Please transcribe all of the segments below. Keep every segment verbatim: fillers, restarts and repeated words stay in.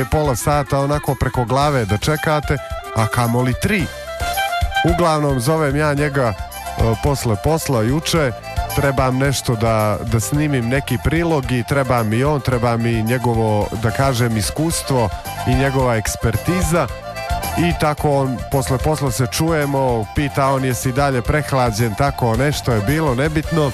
pola sata onako preko glave da čekate, a kamoli tri. Uglavnom zovem ja njega uh, posle posla juče, trebam nešto da, da snimim neki prilog i treba mi on, treba mi njegovo, da kažem, iskustvo i njegova ekspertiza. I tako on, posle posla se čujemo, pita on jesi i dalje prehlađen, tako nešto je bilo, nebitno.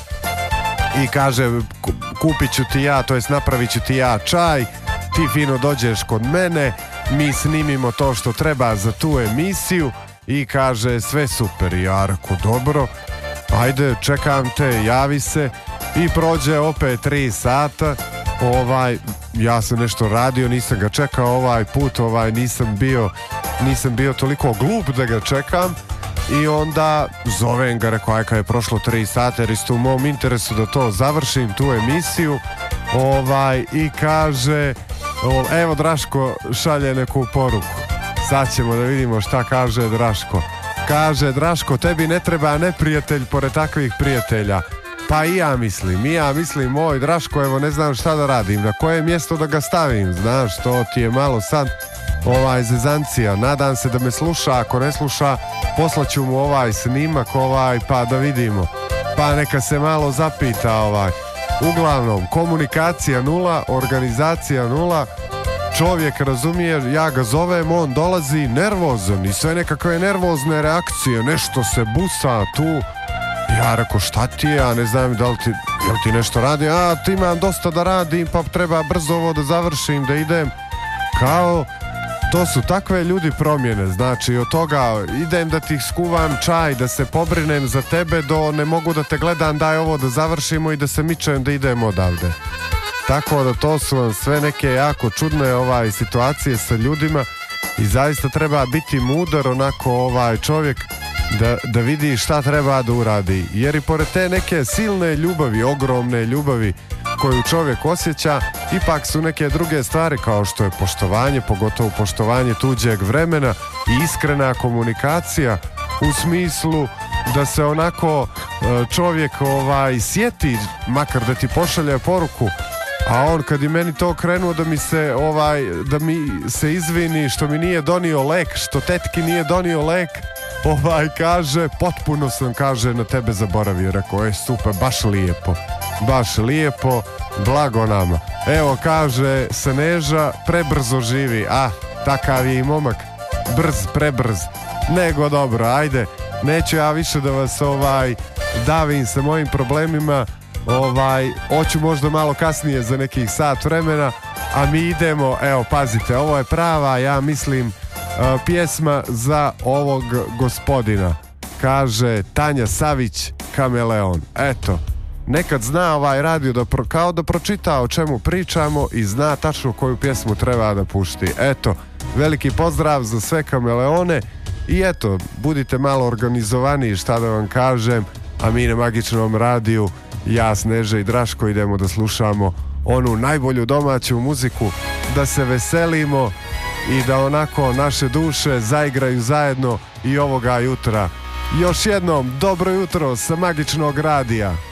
I kaže, kupit ću ti ja, to jest napravit ću ti ja čaj, ti fino dođeš kod mene, mi snimimo to što treba za tu emisiju i kaže sve super. I ja reko dobro, ajde čekam te, javi se. I prođe opet tri sata, ovaj, ja sam nešto radio, nisam ga čekao ovaj put, ovaj, nisam bio, nisam bio toliko glup da ga čekam. I onda zovem ga, rekao, aj kad je prošlo tri sata, jer isto u mom interesu da to završim, tu emisiju, ovaj, i kaže, o, evo Draško šalje neku poruku, sad ćemo da vidimo šta kaže Draško. Kaže, Draško, tebi ne treba neprijatelj pored takvih prijatelja. Pa i ja mislim, i ja mislim, moj Draško, evo ne znam šta da radim, na koje mjesto da ga stavim, znaš, to ti je malo sad ovaj zezancija. Nadam se da me sluša, ako ne sluša poslaću mu ovaj snimak, ovaj, pa da vidimo, pa neka se malo zapita. Ovaj, uglavnom komunikacija nula, organizacija nula, čovjek razumije, ja ga zovem, on dolazi nervozan i sve nekakve nervozne reakcije, nešto se busa tu. Ja reko, šta ti je, ja ne znam da li ti, jel ti nešto radi, a ti imam dosta da radim, pa treba brzo ovo da završim, da idem. Kao, to su takve ljudi promjene, znači od toga idem da ti skuvam čaj, da se pobrinem za tebe, do ne mogu da te gledam, daj ovo da završimo i da se mičem da idemo odavde. Tako da to su vam sve neke jako čudne ovaj situacije sa ljudima i zaista treba biti mudar onako ovaj čovjek da, da vidi šta treba da uradi, jer i pored te neke silne ljubavi, ogromne ljubavi koju čovjek osjeća, ipak su neke druge stvari kao što je poštovanje, pogotovo poštovanje tuđeg vremena i iskrena komunikacija u smislu da se onako čovjek ovaj sjeti, makar da ti pošalje poruku, a on kad je meni to krenuo da mi se ovaj da mi se izvini što mi nije donio lek, što tetki nije donio lek, ovaj kaže, potpuno sam, kaže, na tebe zaboravio. Rekao, je super, baš lijepo, baš lijepo, blago nama. Evo, kaže Sneža, prebrzo živi, a takav je i momak, brz, prebrz, nego dobro, ajde, neću ja više da vas ovaj davim sa mojim problemima, ovaj, hoću možda malo kasnije za nekih sat vremena, a mi idemo, evo, pazite, ovo je prava, ja mislim, Uh, pjesma za ovog gospodina. Kaže Tanja Savić, Kameleon. Eto, nekad zna ovaj radio da pro, kao da pročita o čemu pričamo i zna tačno koju pjesmu treba da pušti. Eto, veliki pozdrav za sve Kameleone i eto, budite malo organizovaniji, šta da vam kažem, a mi na Magičnom radiju, ja, Sneža i Draško, idemo da slušamo onu najbolju domaću muziku, da se veselimo i da onako naše duše zaigraju zajedno i ovoga jutra. Još jednom, dobro jutro sa Magičnog radija.